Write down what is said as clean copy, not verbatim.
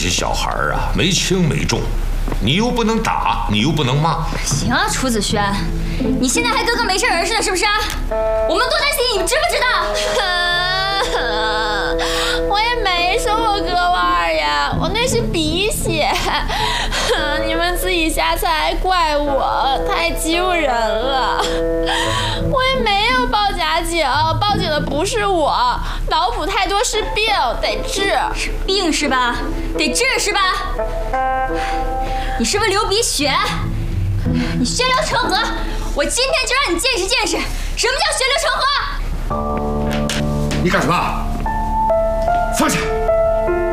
小孩啊，没轻没重，你又不能打，你又不能骂。 行啊，楚子轩，你现在还跟个没事人似的，是不是？我们多担心你，你知不知道？ 我也没什么割腕呀，我那是鼻血。你们自己瞎猜还怪我，太丢人了。我也没有报假警，报警的不是我，脑补太多是病，得治。 是病是吧？得治是吧？你是不是流鼻血？你血流成河，我今天就让你见识见识什么叫血流成河！ 你干什么？放下！